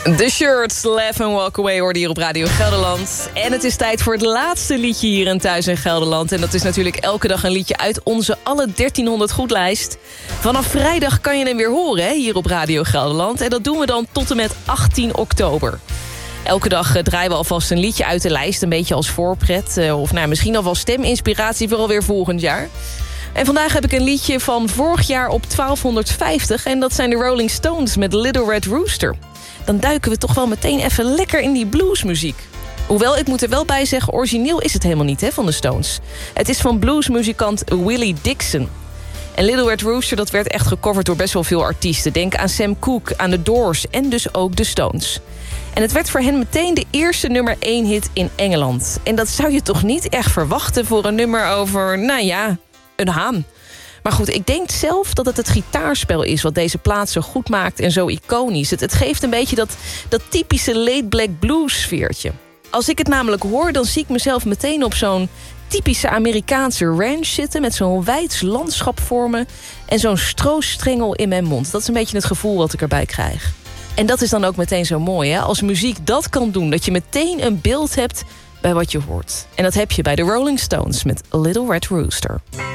The Shirts, Laugh and Walk Away hoorde hier op Radio Gelderland. En het is tijd voor het laatste liedje hier in Thuis in Gelderland. En dat is natuurlijk elke dag een liedje uit onze alle 1300 goedlijst. Vanaf vrijdag kan je hem weer horen hier op Radio Gelderland. En dat doen we dan tot en met 18 oktober. Elke dag draaien we alvast een liedje uit de lijst. Een beetje als voorpret. Of misschien alvast steminspiratie voor alweer volgend jaar. En vandaag heb ik een liedje van vorig jaar op 1250. En dat zijn de Rolling Stones met Little Red Rooster. Dan duiken we toch wel meteen even lekker in die bluesmuziek. Hoewel, ik moet er wel bij zeggen, origineel is het helemaal niet van de Stones. Het is van bluesmuzikant Willie Dixon. En Little Red Rooster, dat werd echt gecoverd door best wel veel artiesten. Denk aan Sam Cooke, aan The Doors en dus ook de Stones. En het werd voor hen meteen de eerste nummer 1 hit in Engeland. En dat zou je toch niet echt verwachten voor een nummer over, een haan. Maar goed, ik denk zelf dat het gitaarspel is wat deze plaat zo goed maakt en zo iconisch. Het geeft een beetje dat typische late black blues sfeertje. Als ik het namelijk hoor, dan zie ik mezelf meteen op zo'n typische Amerikaanse ranch zitten met zo'n wijds landschap voor me en zo'n stroostringel in mijn mond. Dat is een beetje het gevoel wat ik erbij krijg. En dat is dan ook meteen zo mooi, hè? Als muziek dat kan doen, dat je meteen een beeld hebt bij wat je hoort. En dat heb je bij de Rolling Stones met Little Red Rooster.